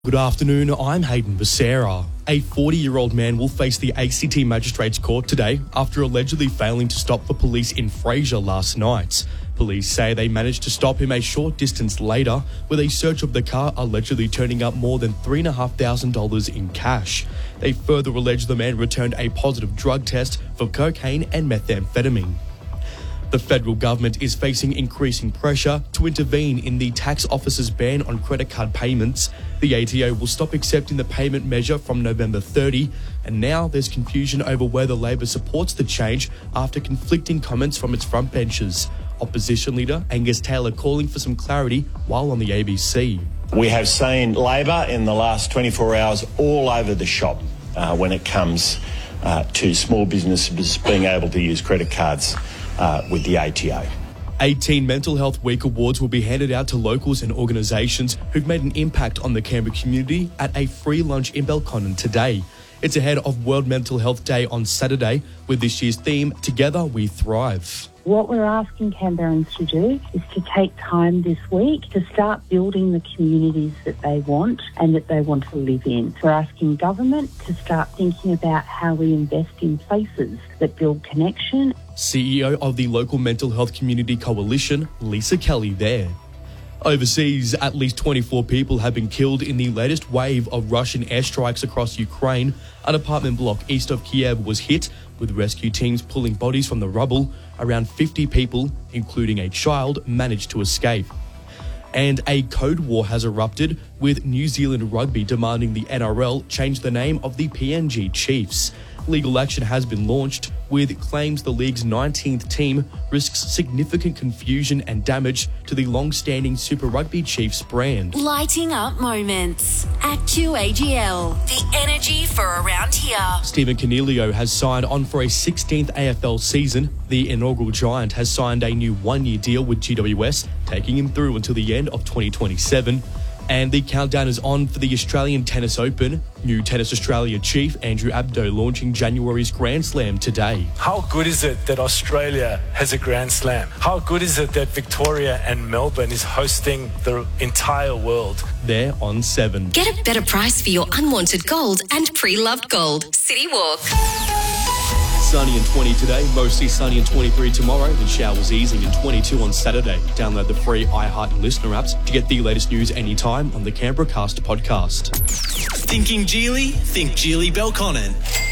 Good afternoon, I'm Hayden Becerra. A 40-year-old man will face the ACT Magistrates Court today after allegedly failing to stop the police in Fraser last night. Police say they managed to stop him a short distance later, with a search of the car allegedly turning up more than $3,500 in cash. They further allege the man returned a positive drug test for cocaine and methamphetamine. The federal government is facing increasing pressure to intervene in the tax office's ban on credit card payments. The ATO will stop accepting the payment measure from November 30, and now there's confusion over whether Labor supports the change after conflicting comments from its frontbenchers. Opposition leader Angus Taylor calling for some clarity while on the ABC. We have seen Labor in the last 24 hours all over the shop when it comes to small businesses being able to use credit cards with the ATO. 18 Mental Health Week awards will be handed out to locals and organisations who've made an impact on the Canberra community at a free lunch in Belconnen today. It's ahead of World Mental Health Day on Saturday, with this year's theme, Together We Thrive. What we're asking Canberrans to do is to take time this week to start building the communities that they want and that they want to live in. We're asking government to start thinking about how we invest in places that build connection. CEO of the local mental health community coalition, Lisa Kelly there. Overseas, at least 24 people have been killed in the latest wave of Russian airstrikes across Ukraine. An apartment block east of Kiev was hit, with rescue teams pulling bodies from the rubble. Around 50 people, including a child, managed to escape. And a code war has erupted, with New Zealand Rugby demanding the NRL change the name of the PNG Chiefs. Legal action has been launched, with claims the league's 19th team risks significant confusion and damage to the long-standing Super Rugby Chiefs brand. Lighting up moments at QAGL. The energy for around here. Stephen Coniglio has signed on for a 16th AFL season. The inaugural Giant has signed a new one-year deal with GWS, taking him through until the end of 2027. And the countdown is on for the Australian Tennis Open. New Tennis Australia chief Andrew Abdo launching January's Grand Slam today. How good is it that Australia has a Grand Slam? How good is it that Victoria and Melbourne is hosting the entire world? They're on 7. Get a better price for your unwanted gold and pre-loved gold. City Walk. Sunny and 20 today, mostly sunny and 23 tomorrow, then showers easing and 22 on Saturday. Download the free iHeart and Listener apps to get the latest news anytime on the Canberra Cast podcast. Thinking Geely? Think Geely Belconnen.